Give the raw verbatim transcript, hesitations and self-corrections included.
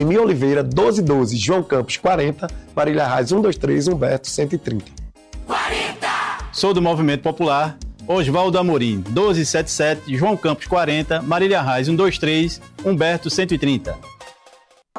Emi Oliveira, doze doze, João Campos, quarenta, Marília Reis, cento e vinte e três, Humberto, cento e trinta. quarenta! Sou do Movimento Popular, Oswaldo Amorim, doze setenta e sete, João Campos, quarenta, Marília Reis, cento e vinte e três, Humberto, cento e trinta.